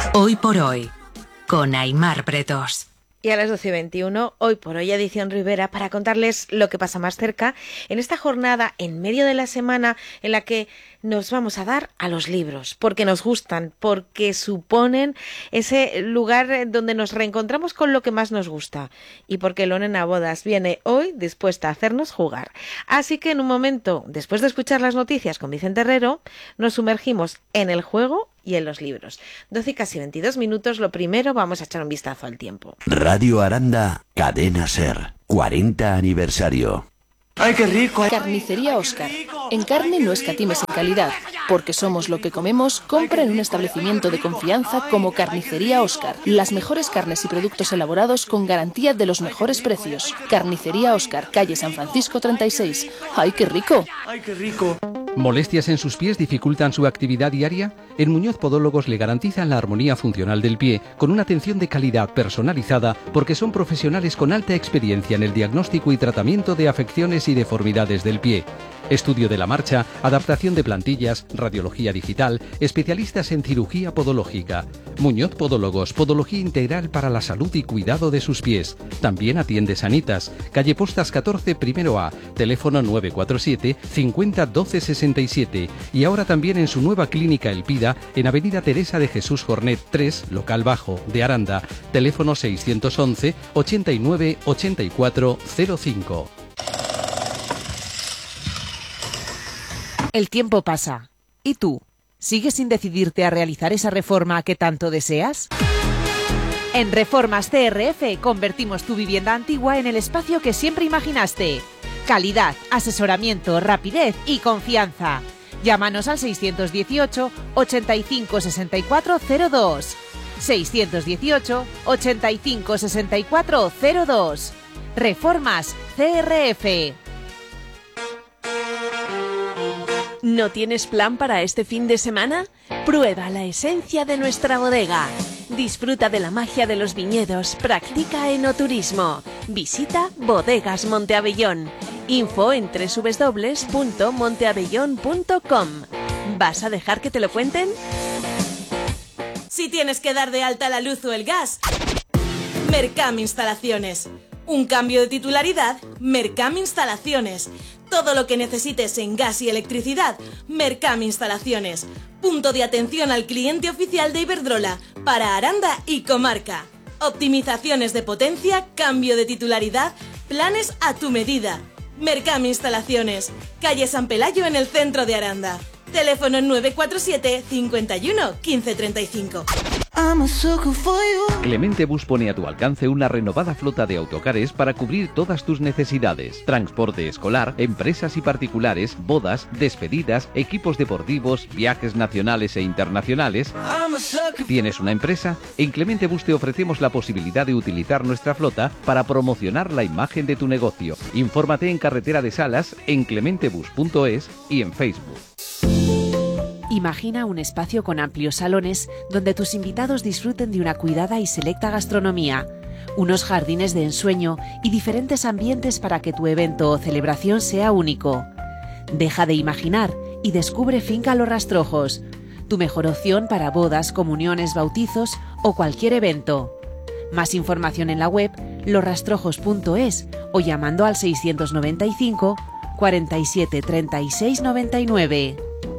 Hoy por hoy, con Aimar Bretos. Y a las 12:21, hoy por hoy, edición Rivera, para contarles lo que pasa más cerca en esta jornada en medio de la semana en la que nos vamos a dar a los libros, porque nos gustan, porque suponen ese lugar donde nos reencontramos con lo que más nos gusta y porque Lorena Bodas viene hoy dispuesta a hacernos jugar. Así que en un momento, después de escuchar las noticias con Vicente Herrero, nos sumergimos en el juego y en los libros. 12 y casi 22 minutos, lo primero vamos a echar un vistazo al tiempo. Radio Aranda, Cadena Ser, 40 aniversario. ¡Ay, qué rico! Carnicería Óscar. En carne no escatimes en calidad, porque somos lo que comemos. Compra en un establecimiento de confianza como Carnicería Óscar. Las mejores carnes y productos elaborados con garantía de los mejores precios. Carnicería Óscar, calle San Francisco 36. ¡Ay, qué rico! ¡Ay, qué rico! ¿Molestias en sus pies dificultan su actividad diaria? En Muñoz Podólogos le garantizan la armonía funcional del pie con una atención de calidad personalizada porque son profesionales con alta experiencia en el diagnóstico y tratamiento de afecciones y deformidades del pie. Estudio de la marcha, adaptación de plantillas, radiología digital, especialistas en cirugía podológica. Muñoz Podólogos, podología integral para la salud y cuidado de sus pies. También atiende Sanitas, calle Postas 14, primero A, teléfono 947 50 12 67 y ahora también en su nueva clínica Elpida en avenida Teresa de Jesús Jornet 3, local bajo, de Aranda, teléfono 611 89 84 05. El tiempo pasa. ¿Y tú? ¿Sigues sin decidirte a realizar esa reforma que tanto deseas? En Reformas CRF convertimos tu vivienda antigua en el espacio que siempre imaginaste. Calidad, asesoramiento, rapidez y confianza. Llámanos al 618 85 64 02. 618 85 64 02. Reformas CRF. ¿No tienes plan para este fin de semana? Prueba la esencia de nuestra bodega. Disfruta de la magia de los viñedos, practica enoturismo. Visita Bodegas Monteabellón. Info en www.monteabellón.com. ¿Vas a dejar que te lo cuenten? Si tienes que dar de alta la luz o el gas, Mercam Instalaciones. Un cambio de titularidad, Mercam Instalaciones. Todo lo que necesites en gas y electricidad, Mercam Instalaciones. Punto de atención al cliente oficial de Iberdrola para Aranda y comarca. Optimizaciones de potencia, cambio de titularidad, planes a tu medida. Mercam Instalaciones, calle San Pelayo en el centro de Aranda. Teléfono 947 51 15 35. Clemente Bus pone a tu alcance una renovada flota de autocares para cubrir todas tus necesidades. Transporte escolar, empresas y particulares, bodas, despedidas, equipos deportivos, viajes nacionales e internacionales. ¿Tienes una empresa? En Clemente Bus te ofrecemos la posibilidad de utilizar nuestra flota para promocionar la imagen de tu negocio. Infórmate en Carretera de Salas, en clementebus.es y en Facebook. Imagina un espacio con amplios salones donde tus invitados disfruten de una cuidada y selecta gastronomía, unos jardines de ensueño y diferentes ambientes para que tu evento o celebración sea único. Deja de imaginar y descubre Finca Los Rastrojos, tu mejor opción para bodas, comuniones, bautizos o cualquier evento. Más información en la web losrastrojos.es o llamando al 695 47 36 99.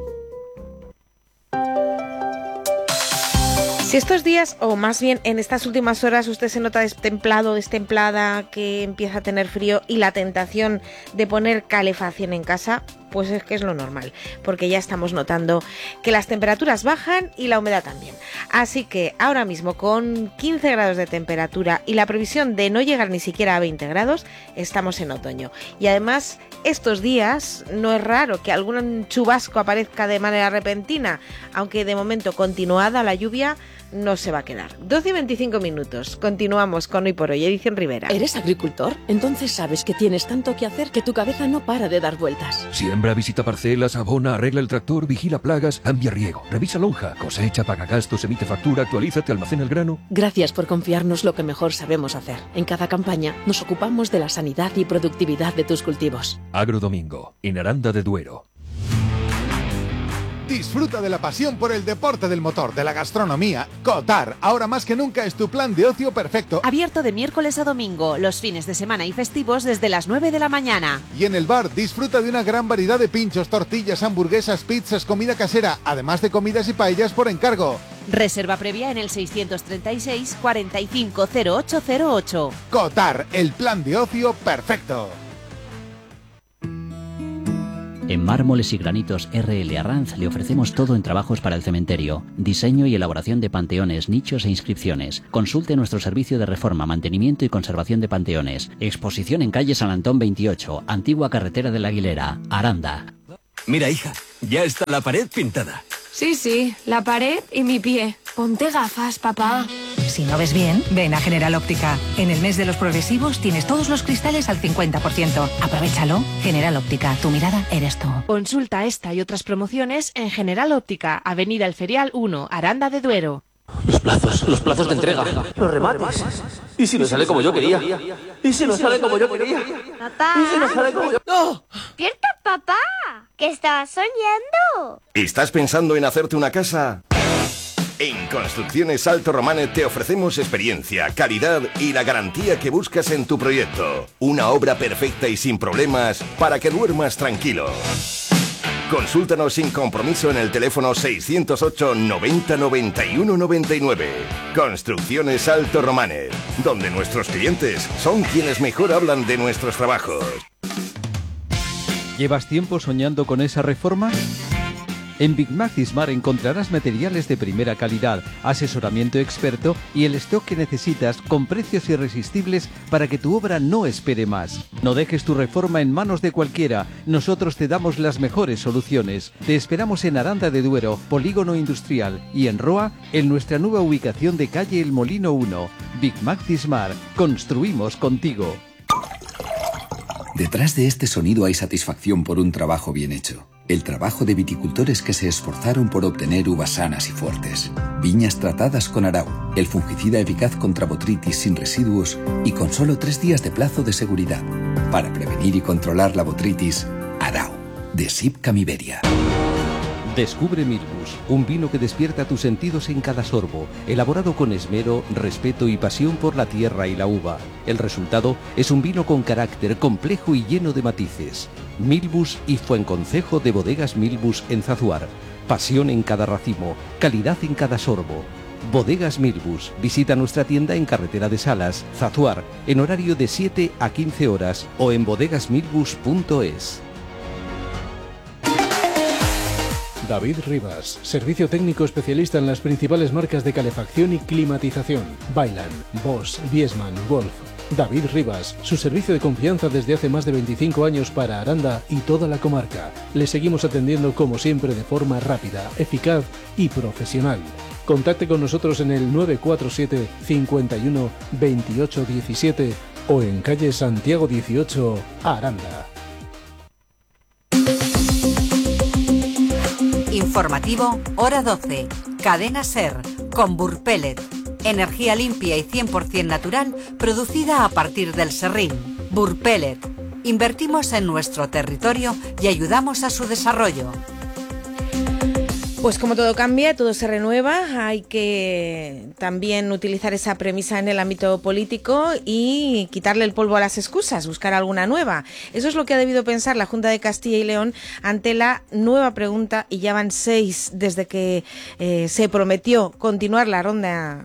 Si estos días, o más bien en estas últimas horas, usted se nota destemplado, destemplada, que empieza a tener frío y la tentación de poner calefacción en casa, pues es que es lo normal, porque ya estamos notando que las temperaturas bajan y la humedad también. Así que ahora mismo con 15 grados de temperatura y la previsión de no llegar ni siquiera a 20 grados, estamos en otoño. Y además estos días no es raro que algún chubasco aparezca de manera repentina, aunque de momento continuada la lluvia no se va a quedar. 12 y 25 minutos. Continuamos con Hoy por Hoy, edición Rivera. ¿Eres agricultor? Entonces sabes que tienes tanto que hacer que tu cabeza no para de dar vueltas. Siembra, visita parcelas, abona, arregla el tractor, vigila plagas, cambia riego, revisa lonja, cosecha, paga gastos, emite factura, actualízate, almacena el grano. Gracias por confiarnos lo que mejor sabemos hacer. En cada campaña nos ocupamos de la sanidad y productividad de tus cultivos. Agrodomingo, en Aranda de Duero. Disfruta de la pasión por el deporte del motor, de la gastronomía. Cotar, ahora más que nunca es tu plan de ocio perfecto. Abierto de miércoles a domingo, los fines de semana y festivos desde las 9 de la mañana. Y en el bar disfruta de una gran variedad de pinchos, tortillas, hamburguesas, pizzas, comida casera, además de comidas y paellas por encargo. Reserva previa en el 636 45 0808. Cotar, el plan de ocio perfecto. En Mármoles y Granitos R.L. Arranz le ofrecemos todo en trabajos para el cementerio, diseño y elaboración de panteones, nichos e inscripciones. Consulte nuestro servicio de reforma, mantenimiento y conservación de panteones. Exposición en calle San Antón 28, antigua carretera de la Aguilera, Aranda. Mira, hija, ya está la pared pintada. Sí, la pared y mi pie. Ponte gafas, papá. Si no ves bien, ven a General Óptica. En el mes de los progresivos tienes todos los cristales al 50%. Aprovéchalo. General Óptica, tu mirada eres tú. Consulta esta y otras promociones en General Óptica, Avenida El Ferial 1, Aranda de Duero. Los plazos de entrega, los remates. ¿Y si no sale como yo quería? ¿Y si no sale como yo quería? Papá. ¿Y si no sale como yo? ¡No! ¡Despierta, papá! ¿Qué estabas soñando? ¿Estás pensando en hacerte una casa? En Construcciones Alto Romanet te ofrecemos experiencia, calidad y la garantía que buscas en tu proyecto. Una obra perfecta y sin problemas para que duermas tranquilo. Consúltanos sin compromiso en el teléfono 608 90 91 99. Construcciones Alto Romanet, donde nuestros clientes son quienes mejor hablan de nuestros trabajos. ¿Llevas tiempo soñando con esa reforma? En Big Mac Dismar encontrarás materiales de primera calidad, asesoramiento experto y el stock que necesitas con precios irresistibles para que tu obra no espere más. No dejes tu reforma en manos de cualquiera, nosotros te damos las mejores soluciones. Te esperamos en Aranda de Duero, Polígono Industrial, y en Roa, en nuestra nueva ubicación de calle El Molino 1. Big Mac Dismar, construimos contigo. Detrás de este sonido hay satisfacción por un trabajo bien hecho. El trabajo de viticultores que se esforzaron por obtener uvas sanas y fuertes. Viñas tratadas con Arau, el fungicida eficaz contra botrytis sin residuos y con solo 3 días de plazo de seguridad. Para prevenir y controlar la botrytis, Arau, de Sipcam Iberia. Descubre Milbus, un vino que despierta tus sentidos en cada sorbo, elaborado con esmero, respeto y pasión por la tierra y la uva. El resultado es un vino con carácter complejo y lleno de matices. Milbus y Fuenconcejo de Bodegas Milbus en Zazuar. Pasión en cada racimo, calidad en cada sorbo. Bodegas Milbus. Visita nuestra tienda en Carretera de Salas, Zazuar, en horario de 7 a 15 horas o en bodegasmilbus.es. David Rivas, servicio técnico especialista en las principales marcas de calefacción y climatización. Bailan, Bosch, Viessmann, Wolf. David Rivas, su servicio de confianza desde hace más de 25 años para Aranda y toda la comarca. Le seguimos atendiendo como siempre de forma rápida, eficaz y profesional. Contacte con nosotros en el 947 51 28 17 o en calle Santiago 18, Aranda. Informativo, hora 12. Cadena SER, con Burpellet. Energía limpia y 100% natural, producida a partir del serrín. Burpellet. Invertimos en nuestro territorio y ayudamos a su desarrollo. Pues como todo cambia, todo se renueva, hay que también utilizar esa premisa en el ámbito político y quitarle el polvo a las excusas, buscar alguna nueva. Eso es lo que ha debido pensar la Junta de Castilla y León ante la nueva pregunta, y ya van 6 desde que se prometió continuar la ronda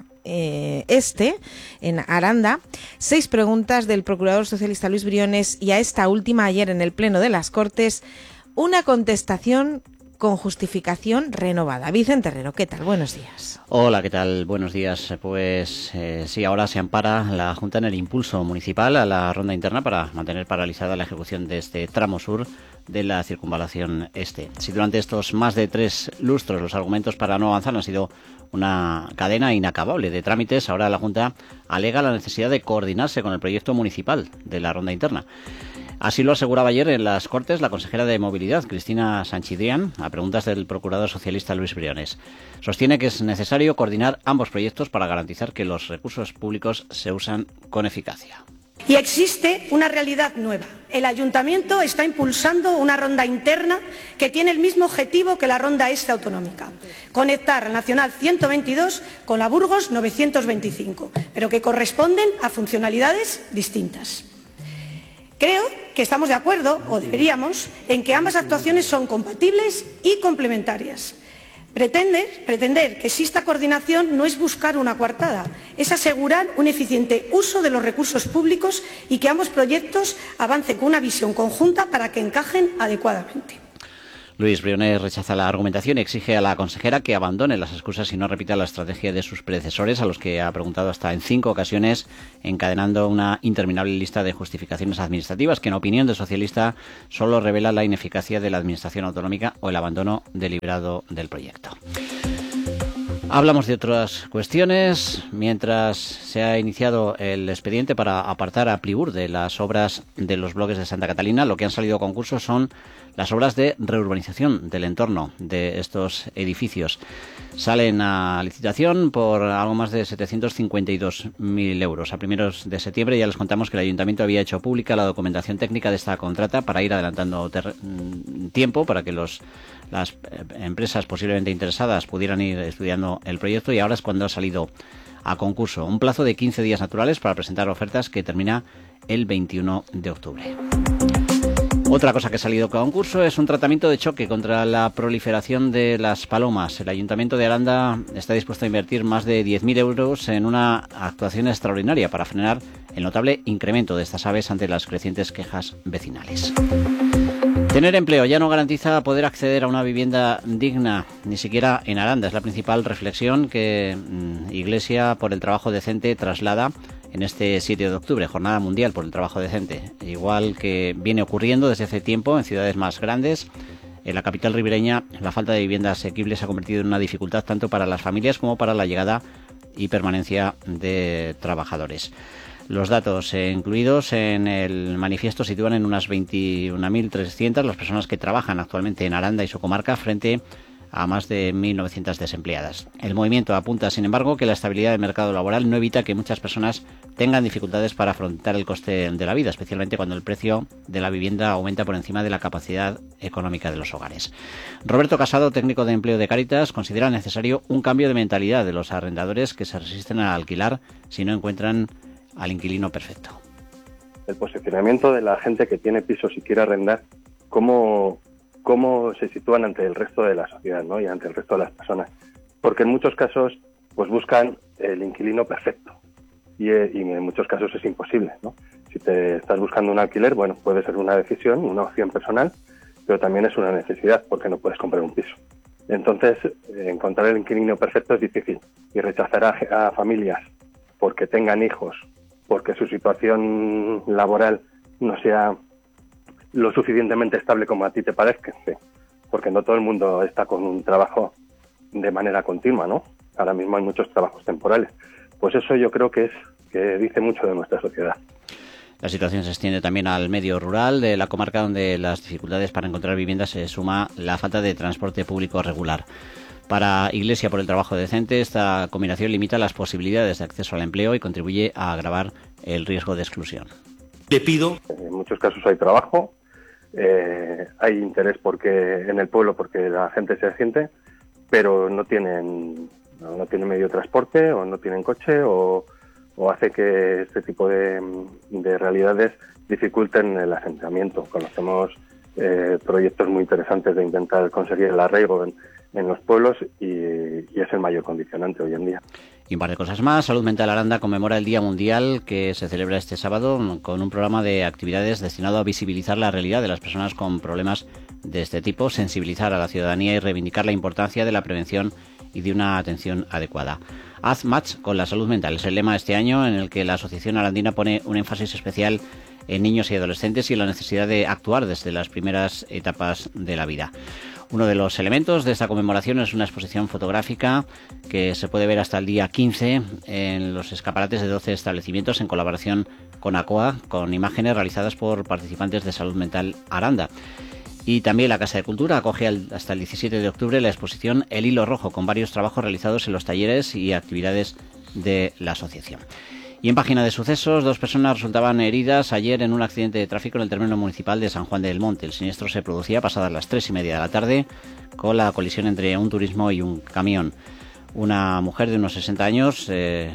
en Aranda. 6 preguntas del procurador socialista Luis Briones, y a esta última ayer en el Pleno de las Cortes una contestación con justificación renovada. Vicente Herrero, ¿qué tal? Buenos días. Hola, ¿qué tal? Buenos días. Pues sí, ahora se ampara la Junta en el impulso municipal a la ronda interna para mantener paralizada la ejecución de este tramo sur de la circunvalación este. Si durante estos más de 3 lustros los argumentos para no avanzar han sido una cadena inacabable de trámites, ahora la Junta alega la necesidad de coordinarse con el proyecto municipal de la ronda interna. Así lo aseguraba ayer en las Cortes la consejera de Movilidad, Cristina Sanchidrián, a preguntas del procurador socialista Luis Briones. Sostiene que es necesario coordinar ambos proyectos para garantizar que los recursos públicos se usan con eficacia. Y existe una realidad nueva. El Ayuntamiento está impulsando una ronda interna que tiene el mismo objetivo que la ronda este autonómica: conectar la Nacional 122 con la Burgos 925, pero que corresponden a funcionalidades distintas. Creo que estamos de acuerdo, o deberíamos, en que ambas actuaciones son compatibles y complementarias. Pretender que exista coordinación no es buscar una coartada, es asegurar un eficiente uso de los recursos públicos y que ambos proyectos avancen con una visión conjunta para que encajen adecuadamente. Luis Briones rechaza la argumentación y exige a la consejera que abandone las excusas y no repita la estrategia de sus predecesores, a los que ha preguntado hasta en 5 ocasiones, encadenando una interminable lista de justificaciones administrativas que, en opinión del socialista, solo revela la ineficacia de la administración autonómica o el abandono deliberado del proyecto. Hablamos de otras cuestiones. Mientras se ha iniciado el expediente para apartar a Pliur de las obras de los bloques de Santa Catalina, lo que han salido a concurso son las obras de reurbanización del entorno de estos edificios. Salen a licitación por algo más de 752.000 euros. A primeros de septiembre ya les contamos que el Ayuntamiento había hecho pública la documentación técnica de esta contrata para ir adelantando tiempo para que las empresas posiblemente interesadas pudieran ir estudiando el proyecto, y ahora es cuando ha salido a concurso. Un plazo de 15 días naturales para presentar ofertas que termina el 21 de octubre. Otra cosa que ha salido a concurso es un tratamiento de choque contra la proliferación de las palomas. El Ayuntamiento de Aranda está dispuesto a invertir más de 10.000 euros en una actuación extraordinaria para frenar el notable incremento de estas aves ante las crecientes quejas vecinales. Tener empleo ya no garantiza poder acceder a una vivienda digna, ni siquiera en Aranda. Es la principal reflexión que Iglesia por el Trabajo Decente traslada en este 7 de octubre, Jornada Mundial por el Trabajo Decente. Igual que viene ocurriendo desde hace tiempo en ciudades más grandes, en la capital ribereña la falta de vivienda asequible se ha convertido en una dificultad tanto para las familias como para la llegada y permanencia de trabajadores. Los datos incluidos en el manifiesto sitúan en unas 21.300 las personas que trabajan actualmente en Aranda y su comarca, frente a más de 1.900 desempleadas. El movimiento apunta, sin embargo, que la estabilidad del mercado laboral no evita que muchas personas tengan dificultades para afrontar el coste de la vida, especialmente cuando el precio de la vivienda aumenta por encima de la capacidad económica de los hogares. Roberto Casado, técnico de empleo de Cáritas, considera necesario un cambio de mentalidad de los arrendadores que se resisten a alquilar si no encuentran al inquilino perfecto. El posicionamiento de la gente que tiene pisos y quiere arrendar, cómo se sitúan ante el resto de la sociedad, ¿no? Y ante el resto de las personas. Porque en muchos casos pues buscan el inquilino perfecto y en muchos casos es imposible, ¿no? Si te estás buscando un alquiler, bueno, puede ser una decisión, una opción personal, pero también es una necesidad porque no puedes comprar un piso. Entonces, encontrar el inquilino perfecto es difícil, y rechazar a familias porque tengan hijos, porque su situación laboral no sea lo suficientemente estable como a ti te parezca, sí, porque no todo el mundo está con un trabajo de manera continua, ¿no? Ahora mismo hay muchos trabajos temporales. Pues eso yo creo que dice mucho de nuestra sociedad. La situación se extiende también al medio rural de la comarca, donde las dificultades para encontrar viviendas se suma la falta de transporte público regular. Para Iglesia por el Trabajo Decente, esta combinación limita las posibilidades de acceso al empleo y contribuye a agravar el riesgo de exclusión. Te pido. En muchos casos hay trabajo, hay interés en el pueblo porque la gente se asiente, pero no tienen medio de transporte o no tienen coche o hace que este tipo de realidades dificulten el asentamiento. Conocemos proyectos muy interesantes de intentar conseguir el arraigo en los pueblos y es el mayor condicionante hoy en día. Y un par de cosas más. Salud Mental Aranda conmemora el Día Mundial que se celebra este sábado con un programa de actividades destinado a visibilizar la realidad de las personas con problemas de este tipo, sensibilizar a la ciudadanía y reivindicar la importancia de la prevención y de una atención adecuada. Haz match con la salud mental es el lema de este año, en el que la Asociación Arandina pone un énfasis especial en niños y adolescentes y en la necesidad de actuar desde las primeras etapas de la vida. Uno de los elementos de esta conmemoración es una exposición fotográfica que se puede ver hasta el día 15 en los escaparates de 12 establecimientos en colaboración con ACOA, con imágenes realizadas por participantes de Salud Mental Aranda. Y también la Casa de Cultura acoge hasta el 17 de octubre la exposición El Hilo Rojo, con varios trabajos realizados en los talleres y actividades de la asociación. Y en página de sucesos, 2 personas resultaban heridas ayer en un accidente de tráfico en el término municipal de San Juan del Monte. El siniestro se producía pasadas las 3:30 de la tarde con la colisión entre un turismo y un camión. Una mujer de unos 60 años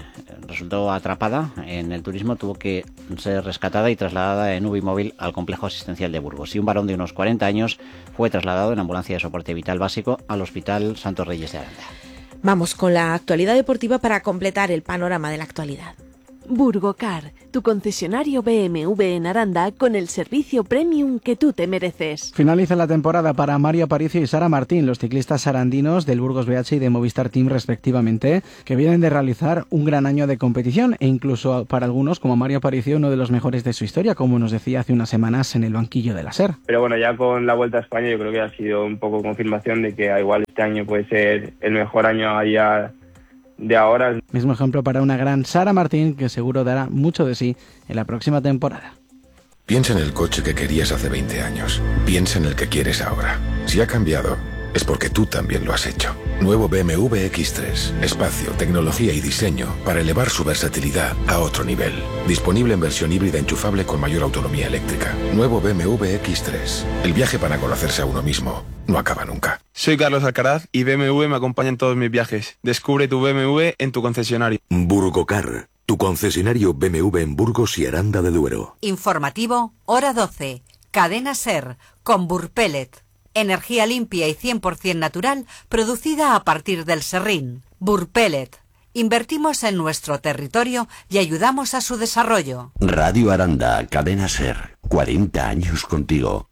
resultó atrapada en el turismo, tuvo que ser rescatada y trasladada en UBI móvil al complejo asistencial de Burgos. Y un varón de unos 40 años fue trasladado en ambulancia de soporte vital básico al Hospital Santos Reyes de Aranda. Vamos con la actualidad deportiva para completar el panorama de la actualidad. Burgocar, tu concesionario BMW en Aranda con el servicio premium que tú te mereces. Finaliza la temporada para Mario Aparicio y Sara Martín, los ciclistas arandinos del Burgos BH y de Movistar Team respectivamente, que vienen de realizar un gran año de competición e incluso para algunos, como Mario Aparicio, uno de los mejores de su historia, como nos decía hace unas semanas en el banquillo de la SER. Pero bueno, ya con la Vuelta a España yo creo que ha sido un poco confirmación de que igual este año puede ser el mejor año allá de ahora. Mismo ejemplo para una gran Sara Martín que seguro dará mucho de sí en la próxima temporada. Piensa en el coche que querías hace 20 años. Piensa en el que quieres ahora. Si ha cambiado, es porque tú también lo has hecho. Nuevo BMW X3. Espacio, tecnología y diseño para elevar su versatilidad a otro nivel. Disponible en versión híbrida enchufable con mayor autonomía eléctrica. Nuevo BMW X3. El viaje para conocerse a uno mismo no acaba nunca. Soy Carlos Alcaraz y BMW me acompaña en todos mis viajes. Descubre tu BMW en tu concesionario. Burgocar, tu concesionario BMW en Burgos y Aranda de Duero. Informativo, hora 12. Cadena SER, con Burpellet. Energía limpia y 100% natural, producida a partir del serrín. Burpellet. Invertimos en nuestro territorio y ayudamos a su desarrollo. Radio Aranda, Cadena SER. 40 años contigo.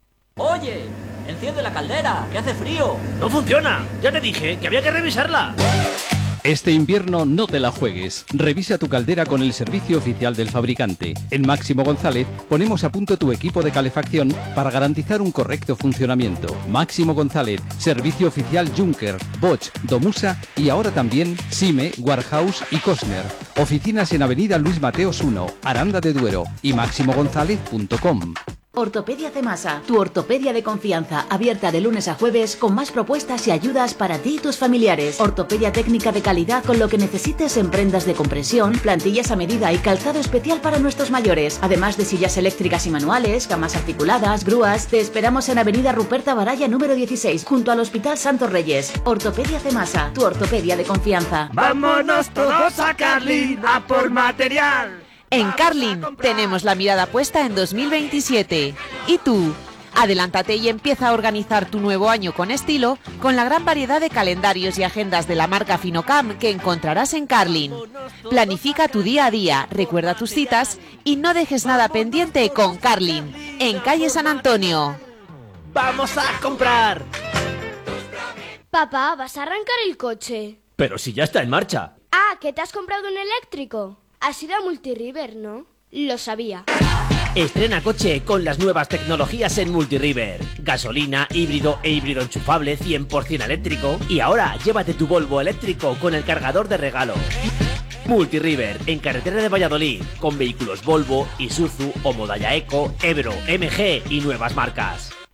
Oye, enciende la caldera, que hace frío. No funciona, ya te dije que había que revisarla. Este invierno no te la juegues. Revisa tu caldera con el servicio oficial del fabricante. En Máximo González ponemos a punto tu equipo de calefacción para garantizar un correcto funcionamiento. Máximo González, servicio oficial Juncker, Bosch, Domusa y ahora también Sime, Warhouse y Cosner. Oficinas en Avenida Luis Mateos 1, Aranda de Duero y máximogonzalez.com. Ortopedia Cemasa, tu ortopedia de confianza, abierta de lunes a jueves con más propuestas y ayudas para ti y tus familiares. Ortopedia técnica de calidad con lo que necesites en prendas de compresión, plantillas a medida y calzado especial para nuestros mayores. Además de sillas eléctricas y manuales, camas articuladas, grúas. Te esperamos en Avenida Ruperta Baraya número 16, junto al Hospital Santos Reyes. Ortopedia Cemasa, tu ortopedia de confianza. ¡Vámonos todos a Carlin a por material! En Carlin tenemos la mirada puesta en 2027. ¿Y tú? Adelántate y empieza a organizar tu nuevo año con estilo con la gran variedad de calendarios y agendas de la marca Finocam que encontrarás en Carlin. Planifica tu día a día, recuerda tus citas y no dejes nada pendiente con Carlin, en calle San Antonio. ¡Vamos a comprar! Papá, ¿vas a arrancar el coche? Pero si ya está en marcha. Ah, ¿que te has comprado un eléctrico? Has ido a Multiriver, ¿no? Lo sabía. Estrena coche con las nuevas tecnologías en Multiriver. Gasolina, híbrido e híbrido enchufable 100% eléctrico. Y ahora llévate tu Volvo eléctrico con el cargador de regalo. Multiriver, en carretera de Valladolid, con vehículos Volvo, Isuzu, Homodaya Eco, Ebro, MG y nuevas marcas.